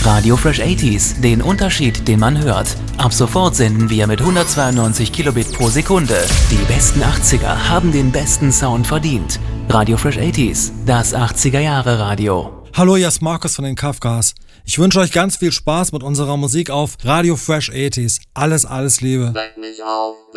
Radio Fresh 80s, den Unterschied, den man hört. Ab sofort senden wir mit 192 Kilobit pro Sekunde. Die besten 80er haben den besten Sound verdient. Radio Fresh 80s, das 80er-Jahre-Radio. Hallo, hier ist Markus von den Kafkas. Ich wünsche euch ganz viel Spaß mit unserer Musik auf Radio Fresh 80s. Alles Liebe. Weck mich auf.